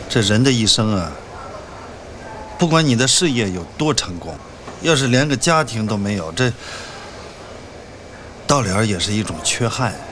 这人的一生啊，不管你的事业有多成功，要是连个家庭都没有，这到了也是一种缺憾。